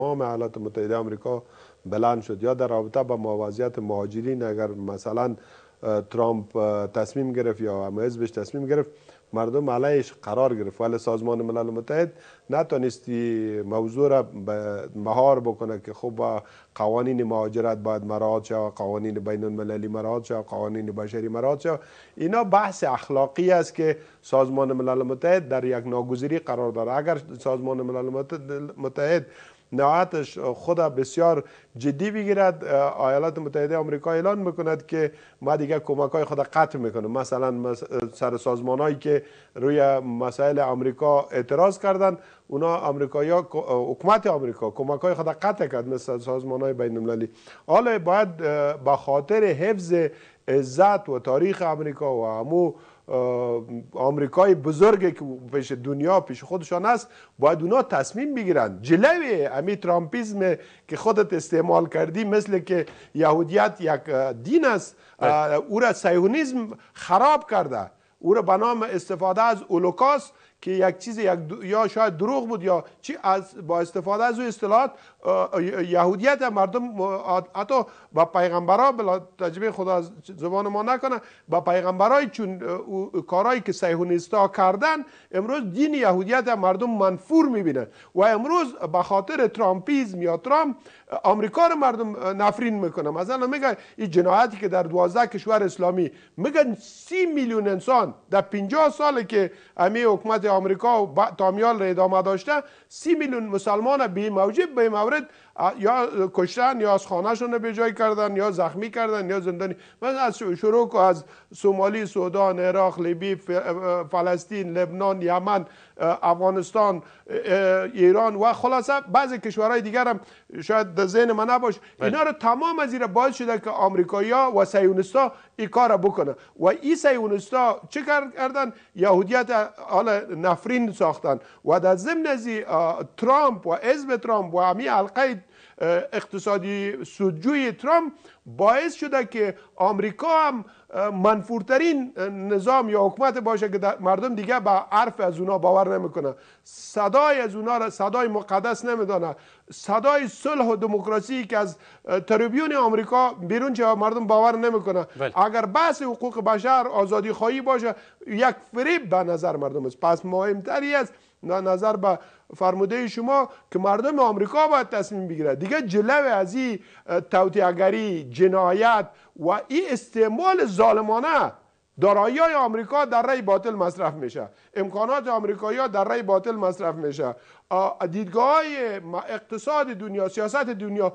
تمام ایالات متحده آمریکا بلند شد، یا در رابطه با وضعیت مهاجرین اگر مثلا ترامپ تصمیم گرفت یا هم حزبش تصمیم گرفت، مردم علیش قرار گرفت، ولی سازمان ملل متحد نتونستی موضوع را مهار بکنه که خب قوانین مهاجرت باید مراعات شود، قوانین بین المللی مراعات شود، قوانین بشری مراعات شود. اینا بحث اخلاقی است که سازمان ملل متحد در یک ناگزیری قرار داره. اگر سازمان ملل متحد نهایتش خود بسیار جدی بگیرد، ایالات متحده آمریکا اعلان میکند که ما دیگه کمک های خود قطع میکنیم. مثلا سر سازمان هایی که روی مسائل آمریکا اعتراض کردن، اونا آمریکایی‌ها، حکومت آمریکا کمک های خود قطع کرد، مثل سازمان های بین المللی. حالا باید با خاطر حفظ عزت و تاریخ آمریکا و همو آمریکای بزرگی که پیش دنیا پیش خودشان است، باید اونا تصمیم بگیرن. جلوی امی ترامپیزم که خودت استعمال کردی، مثل که یهودیت یک دین است، او را صهیونیسم خراب کرده، او را به نام استفاده از هولوکاست که یک چیز یا شاید دروغ بود یا چی، با استفاده از او اصطلاحات یهودیت مردم حتی با پیغمبرها، بلا تجربه خدا از زبان ما نکنه، با پیغمبرای چون کارهایی که صهیونیست‌ها کردن، امروز دین یهودیت مردم منفور میبینن و امروز به خاطر ترامپیزم یا ترامپ آمریکا رو مردم نفرین میکنن. مثلا میگن این جنایتی که در 12 کشور اسلامی، میگن 30 میلیون انسان در 50 ساله که امی حکومت آمریکا و تامیال را ادامه داشته، 30 میلیون مسلمان بی موجب به مورد یا کشتن یا از خانهشون به جای کردن یا زخمی کردن یا زندانی. من از شروع از سومالی، سودان، عراق، لیبی، فلسطین، لبنان، یمن، افغانستان، ایران و خلاصه بعضی کشورهای دیگر هم شاید در ذهن من نباشه، اینا رو تمام از این باعث شده که آمریکایی‌ها و صهیونیست‌ها این کار بکنن. و این صهیونیست‌ها چه کردن؟ یهودیت حالا نفرین ساختن و در ضمن از ترامپ و حزب ترامپ و همین حلقه اقتصادی سودجوی ترامپ باعث شده که آمریکا هم منفورترین نظام یا حکومت باشه که مردم دیگه به حرف از اونا باور نمیکنه، صدای از اونا را صدای مقدس نمیدانه، صدای صلح و دموکراسی که از تریبیون آمریکا بیرون چه مردم باور نمیکنه. اگر بحث حقوق بشر، آزادی خواهی باشه، یک فریب به نظر مردم است. پس مهمتری است نظر به فرموده شما که مردم آمریکا باید تصمیم بگیره دیگه جلو از این توطئه‌گری، جنایت و این استعمال ظالمانه دارایی های آمریکا در رای باطل مصرف میشه، امکانات آمریکایی ها در رای باطل مصرف میشه، دیدگاه های اقتصاد دنیا، سیاست دنیا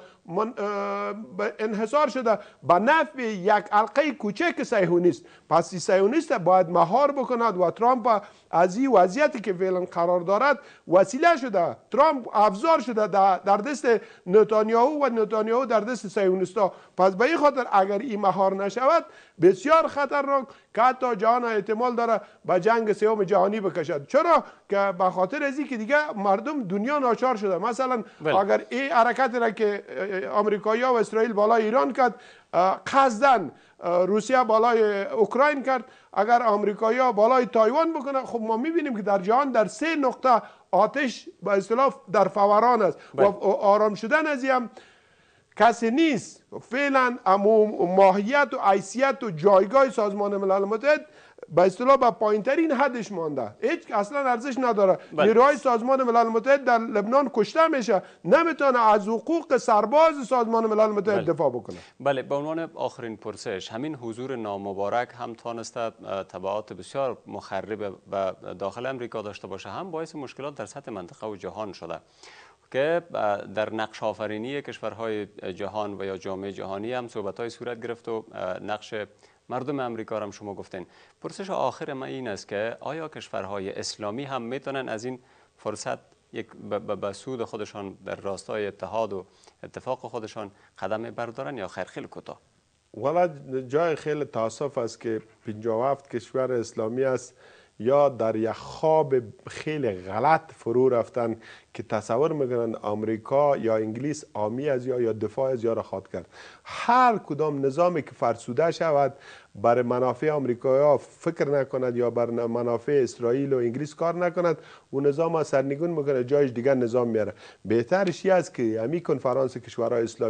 انحصار شده به نفع یک حلقه کوچک صهیونیست. پس این صهیونیست باید مهار بکند و ترامپ از این وضعیتی که فعلا قرار دارد وسیله شده، ترامپ افزار شده در دست نتانیاهو و نتانیاهو در دست صهیونیست‌ها. پس به این خاطر اگر این مهار نشود بسیار خطرناک که حتی جهان احتمال داره به جنگ سوم جهانی بکشد. چرا؟ که به خاطر از این که دیگه مردم دنیا ناچار شده. مثلا اگر این حرکت را که آمریکایی‌ها و اسرائیل بالای ایران کرد، قصدن روسیه بالای اوکراین کرد، اگر آمریکایی‌ها بالای تایوان بکنن، خب ما می‌بینیم که در جهان در 3 نقطه آتش به اصطلاح در فوران است و آرام شدن از هم کسی نیست. فعلا ماهیت و حیثیت و جایگاه سازمان ملل متحد به اصطلاح به پایین‌ترین حدش مانده، هیچ اصلا ارزش نداره. نیروهای سازمان ملل متحد در لبنان کشته میشه، نمیتونه از حقوق سرباز سازمان ملل متحد دفاع بکنه. بله، به عنوان آخرین پرسش، همین حضور نامبارک هم تانسته تبعات بسیار مخرب و داخل امریکا داشته باشه، هم باعث مشکلات در سطح منطقه و جهان شده که در نقش آفرینی کشورهای جهان و یا جامعه جهانی هم صحبت‌های صورت گرفت و نقش مردم امریکا هم شما گفتین. پرسش آخر من این است که آیا کشورهای اسلامی هم میتونن از این فرصت به سود خودشان در راستای اتحاد و اتفاق خودشان قدم بردارن یا خیر؟ خیلی کوتاه. والا جای خیلی تاسف است که 57 کشور اسلامی است یا در یک خواب خیلی غلط فرو رفتن که تصور میکنن آمریکا یا انگلیس حامی از یا دفاع از یا را خواهد کرد. هر کدام نظامی که فرسوده شود برای منافع آمریکایی‌ها فکر نکند یا بر منافع اسرائیل و انگلیس کار نکند، اون نظام ها سرنگون میکنه، جایش دیگر نظام میاره. بهترش است که همین کنفرانس کشورهای اسلامی